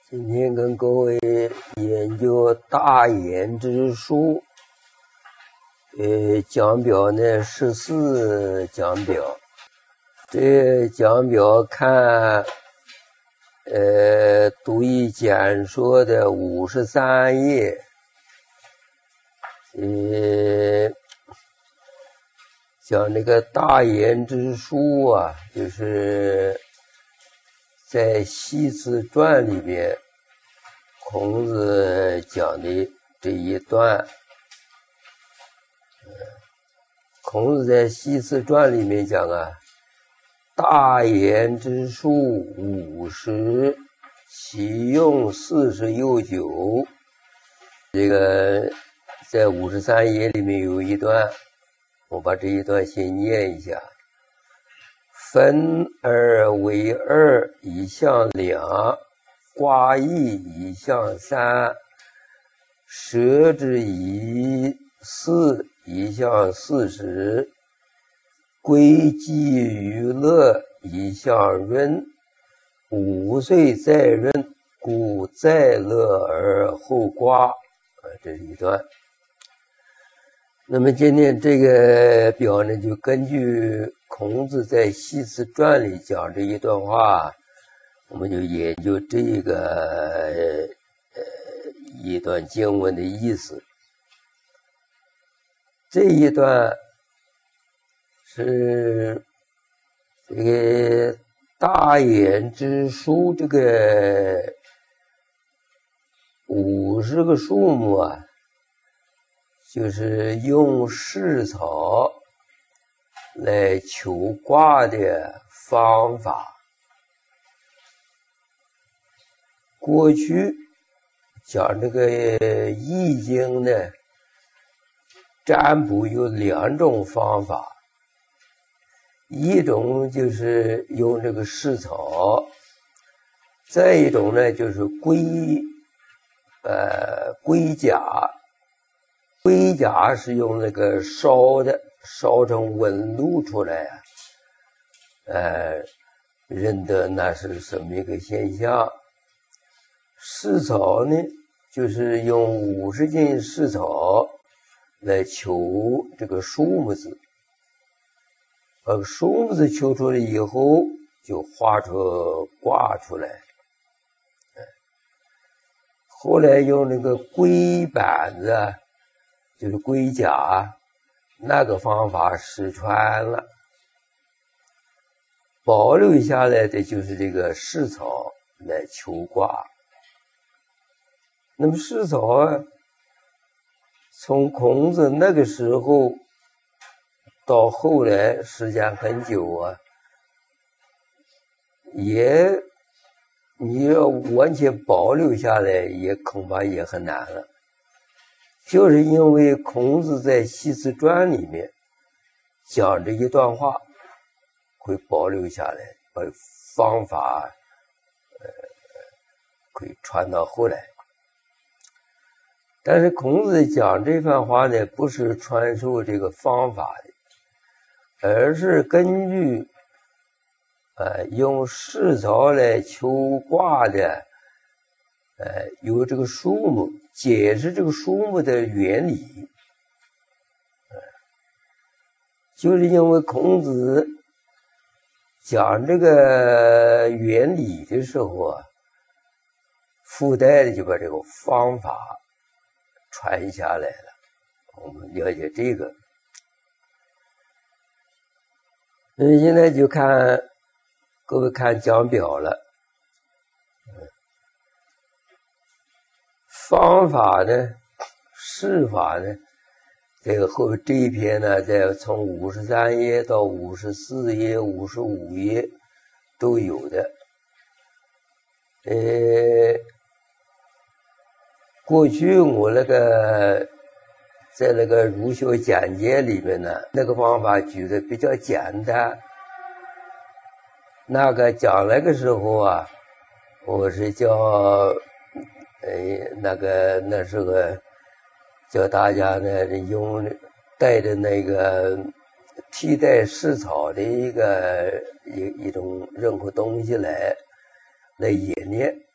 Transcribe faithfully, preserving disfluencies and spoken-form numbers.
今天跟各位研究大言之书，呃，讲表呢十四讲表，这讲表看，呃，读一简说的五十三页，呃，讲那个大言之书啊，就是在《系辞传》里边，孔子讲的这一段。孔子在《系辞传》里面讲啊，大言之书五十，其用四十又九。这个在五十三页里面有一段，我把这一段先念一下。分而为二，以象两；卦义以象三；舍之以四，以象四十；归积于乐，以象润。五岁在润，故在乐而后卦。这是一段。那么今天这个表呢，就根据孔子在《系辞传》里讲这一段话，我们就研究这个呃一段经文的意思。这一段是这个大言之书，这个五十个数目啊，就是用试草来求卦的方法。过去讲这个易经呢，占卜有两种方法，一种就是用这个试草，再一种呢就是龟呃龟甲。龟甲是用那个烧的，烧成纹路出来啊，呃，认得那是什么一个现象。试草呢，就是用五十斤试草来求这个数目字，把数目字求出来以后，就画出卦出来。后来用那个龟板子，就是龟甲，那个方法失传了，保留下来的就是这个试草来求卦。那么试草啊，从孔子那个时候到后来时间很久啊，也你要完全保留下来，也恐怕也很难了。就是因为孔子在《系辞传》里面讲这一段话，会保留下来，把方法呃可以传到后来。但是孔子讲这番话呢，不是传授这个方法的，而是根据呃用试草来求卦的呃有这个数目，解释这个数目的原理。呃就是因为孔子讲这个原理的时候啊，附带的就把这个方法传下来了，我们了解这个。那么现在就看各位看讲表了。方法呢，试法呢，这个后这一篇呢，在从五十三页到五十四页、五十五页都有的。呃。过去我那个在那个儒学简介里面呢，那个方法举的比较简单。那个讲那个时候啊，我是叫呃那个那时候叫大家呢用带着那个替代试草的一个一一种任何东西来来演练。